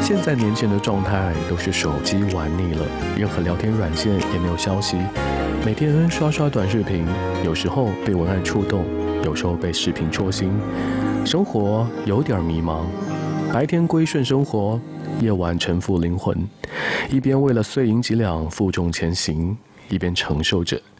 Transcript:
现在年轻人的状态都是手机玩腻了，任何聊天软件也没有消息，每天刷刷短视频，有时候被文案触动，有时候被视频戳心，生活有点迷茫。白天归顺生活，夜晚沉浮灵魂，一边为了碎银几两负重前行，一边承受着